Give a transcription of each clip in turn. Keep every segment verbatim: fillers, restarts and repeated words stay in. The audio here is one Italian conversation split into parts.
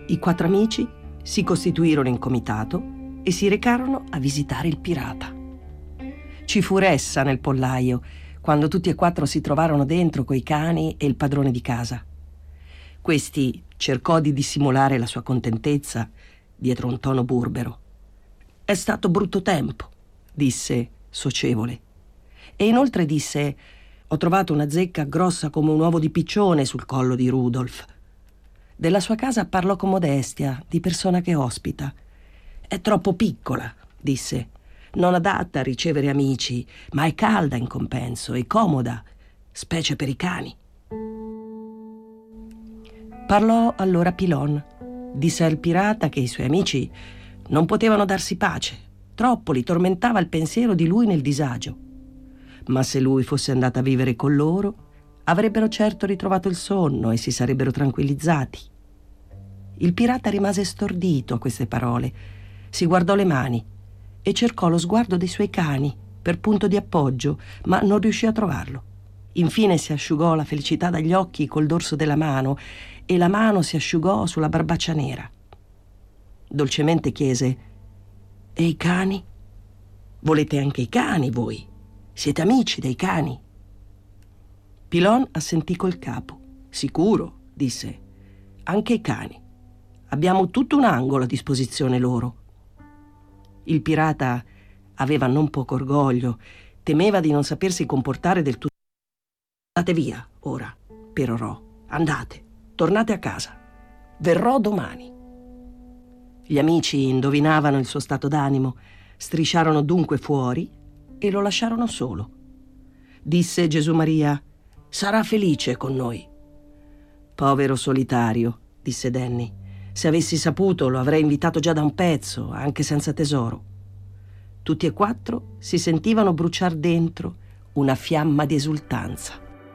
I quattro amici si costituirono in comitato e si recarono a visitare il pirata. Ci fu ressa nel pollaio quando tutti e quattro si trovarono dentro coi cani e il padrone di casa. Questi cercò di dissimulare la sua contentezza dietro un tono burbero. «È stato brutto tempo», disse socievole. E inoltre disse: «Ho trovato una zecca grossa come un uovo di piccione sul collo di Rudolf». Della sua casa parlò con modestia, di persona che ospita. «È troppo piccola», disse, «non adatta a ricevere amici, ma è calda in compenso e comoda, specie per i cani». Parlò allora Pilon. Disse al pirata che i suoi amici non potevano darsi pace, troppo li tormentava il pensiero di lui nel disagio. Ma se lui fosse andato a vivere con loro, avrebbero certo ritrovato il sonno e si sarebbero tranquillizzati. Il pirata rimase stordito a queste parole, si guardò le mani e cercò lo sguardo dei suoi cani per punto di appoggio, ma non riuscì a trovarlo. Infine si asciugò la felicità dagli occhi col dorso della mano e la mano si asciugò sulla barbaccia nera. Dolcemente chiese: «E i cani? Volete anche i cani voi? Siete amici dei cani?» Pilon assentì col capo. «Sicuro», disse, «anche i cani. Abbiamo tutto un angolo a disposizione loro». Il pirata aveva non poco orgoglio, temeva di non sapersi comportare del tutto. «Andate via, ora», perorò. «Andate, tornate a casa. Verrò domani». Gli amici indovinavano il suo stato d'animo, strisciarono dunque fuori e lo lasciarono solo. Disse Gesù Maria: «Sarà felice con noi». «Povero solitario», disse Danny, «se avessi saputo lo avrei invitato già da un pezzo, anche senza tesoro». Tutti e quattro si sentivano bruciar dentro una fiamma di esultanza.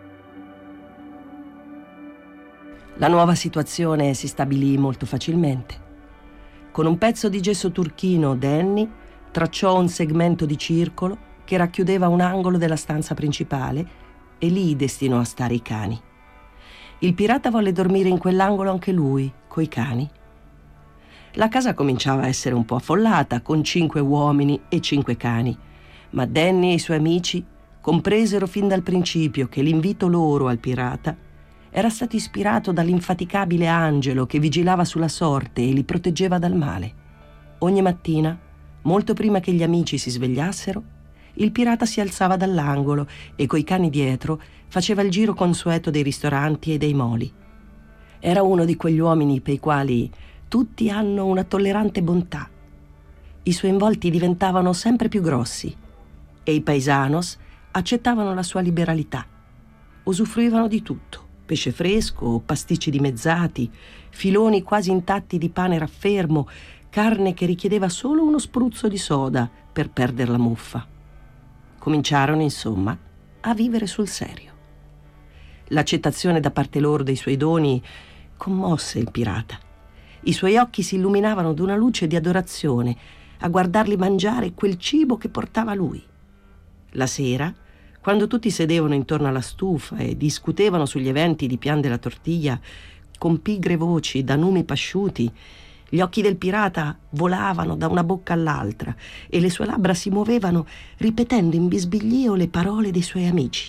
La nuova situazione si stabilì molto facilmente. Con un pezzo di gesso turchino, Danny tracciò un segmento di circolo che racchiudeva un angolo della stanza principale e lì destinò a stare i cani. Il pirata volle dormire in quell'angolo anche lui, coi cani. La casa cominciava a essere un po' affollata, con cinque uomini e cinque cani, ma Danny e i suoi amici compresero fin dal principio che l'invito loro al pirata era stato ispirato dall'infaticabile angelo che vigilava sulla sorte e li proteggeva dal male. Ogni mattina, molto prima che gli amici si svegliassero, il pirata si alzava dall'angolo e coi cani dietro faceva il giro consueto dei ristoranti e dei moli. Era uno di quegli uomini per i quali tutti hanno una tollerante bontà. I suoi involti diventavano sempre più grossi e i paisanos accettavano la sua liberalità. Usufruivano di tutto: pesce fresco, pasticci dimezzati, filoni quasi intatti di pane raffermo, carne che richiedeva solo uno spruzzo di soda per perdere la muffa. Cominciarono, insomma, a vivere sul serio. L'accettazione da parte loro dei suoi doni commosse il pirata. I suoi occhi si illuminavano d'una luce di adorazione a guardarli mangiare quel cibo che portava lui. La sera, quando tutti sedevano intorno alla stufa e discutevano sugli eventi di Pian della Tortiglia, con pigre voci da numi pasciuti, gli occhi del pirata volavano da una bocca all'altra e le sue labbra si muovevano ripetendo in bisbiglio le parole dei suoi amici.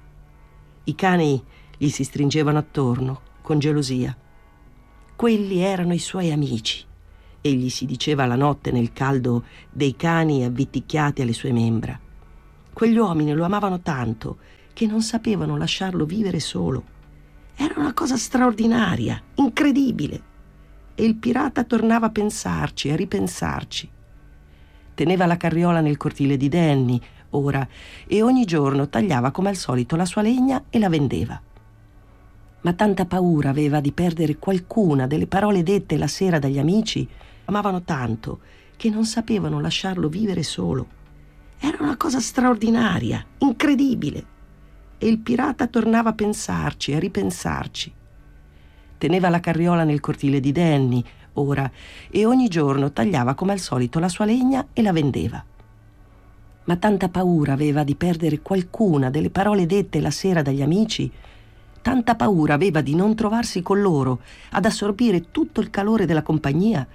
I cani gli si stringevano attorno con gelosia. Quelli erano i suoi amici, egli si diceva la notte nel caldo dei cani avviticchiati alle sue membra. Quegli uomini lo amavano tanto che non sapevano lasciarlo vivere solo. Era una cosa straordinaria, incredibile. E il pirata tornava a pensarci, a ripensarci. Teneva la carriola nel cortile di Danny, ora, e ogni giorno tagliava come al solito la sua legna e la vendeva. Ma tanta paura aveva di perdere qualcuna delle parole dette la sera dagli amici, amavano tanto che non sapevano lasciarlo vivere solo. Era una cosa straordinaria, incredibile. E il pirata tornava a pensarci, a ripensarci. Teneva la carriola nel cortile di Danny, ora, e ogni giorno tagliava come al solito la sua legna e la vendeva. Ma tanta paura aveva di perdere qualcuna delle parole dette la sera dagli amici, tanta paura aveva di non trovarsi con loro ad assorbire tutto il calore della compagnia,